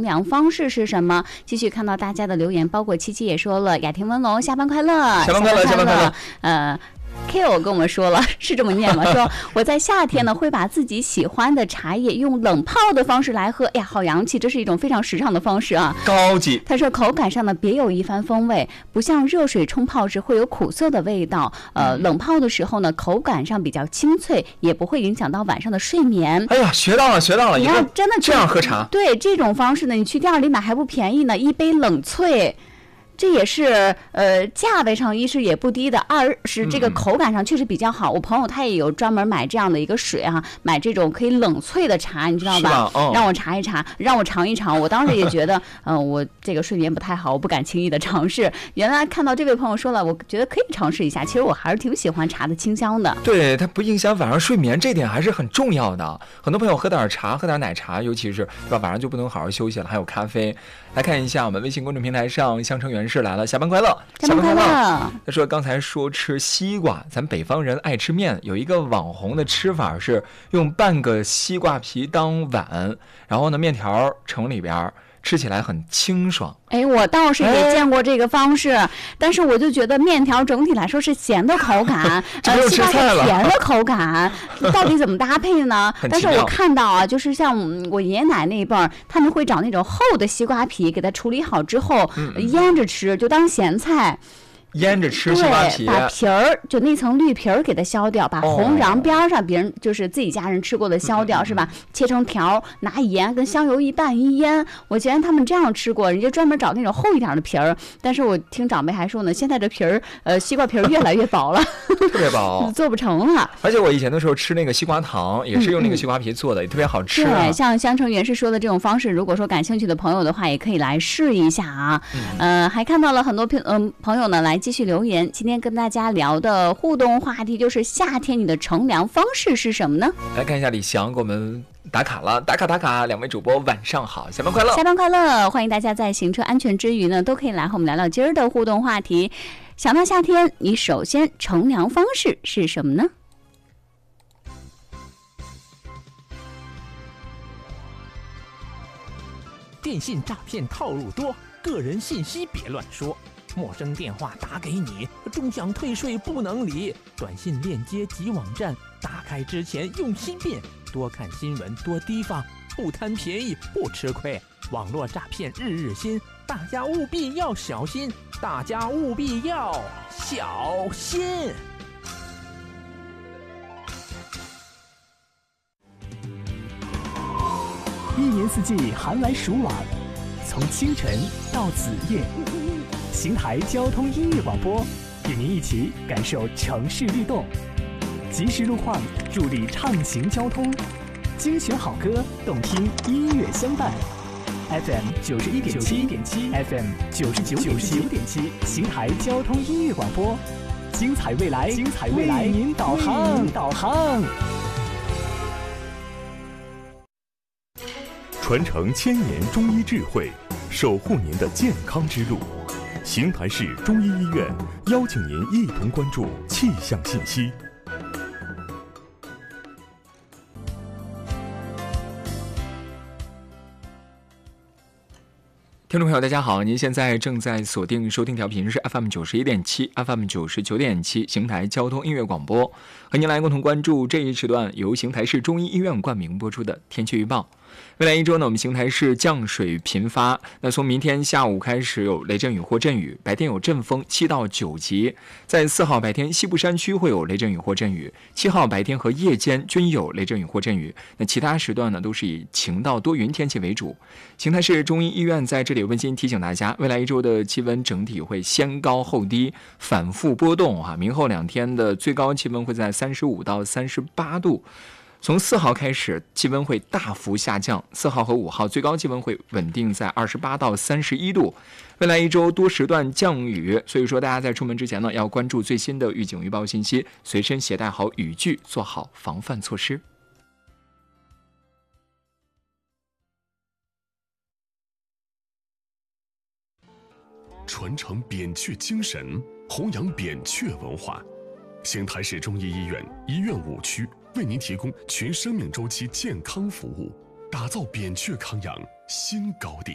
凉方式是什么？继续看到大家的留言，包括七七也说了，雅婷文龙下班快乐， 下班快乐，下班快乐。 Q 跟我们说了，是这么念吗？说我在夏天呢会把自己喜欢的茶叶用冷泡的方式来喝，哎呀，好洋气，这是一种非常时尚的方式啊， 高级。 他说口感上呢别有一番风味，不像热水冲泡时会有苦涩的味道，冷泡的时候呢口感上比较清脆，也不会影响到晚上的睡眠。 哎呀，学到了，学到了！ 你要真的这样喝茶， 对这种方式呢，你去店里买还不便宜呢，一杯冷萃。这也是价位上一是也不低的，二是这个口感上确实比较好。我朋友他也有专门买这样的一个水啊，买这种可以冷萃的茶，你知道吧？让我查一查，让我尝一尝。我当时也觉得，我这个睡眠不太好，我不敢轻易的尝试。原来看到这位朋友说了，我觉得可以尝试一下。其实我还是挺喜欢茶的清香的。 对，它不影响晚上睡眠，这点还是很重要的。很多朋友喝点茶，喝点奶茶，尤其是对吧，晚上就不能好好休息了。还有咖啡。来看一下我们微信公众平台上，香城原氏来了，下班快乐， 下班快乐。 他说刚才说吃西瓜，咱北方人爱吃面，有一个网红的吃法是用半个西瓜皮当碗，然后呢面条盛里边，吃起来很清爽。 哎，我倒是也见过这个方式，但是我就觉得面条整体来说是咸的口感，西瓜是甜的口感，到底怎么搭配呢？但是我看到啊，就是像我爷爷奶奶那一辈儿，他们会找那种厚的西瓜皮，给它处理好之后腌着吃，就当咸菜。 腌着吃西瓜皮， 把皮儿就那层绿皮儿给它削掉，把红瓤边上别人就是自己家人吃过的削掉，是吧？切成条，拿盐跟香油一拌一腌。我觉得他们这样吃过，人家专门找那种厚一点的皮儿。但是我听长辈还说呢，现在这皮儿，西瓜皮儿越来越薄了， 特别薄， 做不成了。 而且我以前的时候吃那个西瓜糖，也是用那个西瓜皮做的，也特别好吃。 对，像香城原氏说的这种方式，如果说感兴趣的朋友的话，也可以来试一下啊。还看到了很多朋友呢来继续留言。今天跟大家聊的互动话题就是夏天你的乘凉方式是什么呢？ 来看一下李翔给我们打卡了，打卡，两位主播晚上好，下班快乐， 下班快乐！欢迎大家在行车安全之余呢，都可以来和我们聊聊今儿的互动话题。想到夏天，你首先乘凉方式是什么呢？ 电信诈骗套路多，个人信息别乱说。陌生电话打给你，终想退税不能理。短信链接及网站，打开之前用心辨，多看新闻，多提防，不贪便宜不吃亏。网络诈骗日日新，大家务必要小心，大家务必要小心。 一年四季寒来暑往，从清晨到子夜。邢台交通音乐广播与您一起感受城市律动，及时路况助力畅行交通，精选好歌，动听音乐相伴。FM 91.7 FM 99.7，邢台交通音乐广播，精彩未来，为您导航。 传承千年中医智慧，守护您的健康之路。邢台市中医医院邀请您一同关注气象信息。 听众朋友大家好，您现在正在锁定收听调频是 FM 91.7 FM 99.7邢台交通音乐广播，和您来共同关注这一时段由邢台市中医医院冠名播出的天气预报。未来一周呢，我们邢台市降水频发，那从明天下午开始有雷阵雨或阵雨，白天有阵风7到9级。在4号白天，西部山区会有雷阵雨或阵雨，7号白天和夜间均有雷阵雨或阵雨。那其他时段呢，都是以晴到多云天气为主。邢台市中医医院在这里温馨提醒大家，未来一周的气温整体会先高后低，反复波动啊。明后2天的最高气温会在35到38度。从4号开始，气温会大幅下降，4号和5号最高气温会稳定在28到31度。未来一周多时段降雨，所以说大家在出门之前呢，要关注最新的预警预报信息，随身携带好雨具，做好防范措施。 传承扁鹊精神，弘扬扁鹊文化。邢台市中医医院医院5区为您提供全生命周期健康服务，打造扁鹊康养新高地。